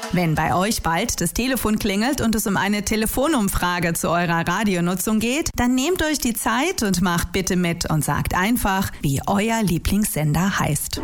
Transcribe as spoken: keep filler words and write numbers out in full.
Wenn bei euch bald das Telefon klingelt und es um eine Telefonumfrage zu eurer Radionutzung geht, dann nehmt euch die Zeit und macht bitte mit und sagt einfach, wie euer Lieblingssender heißt.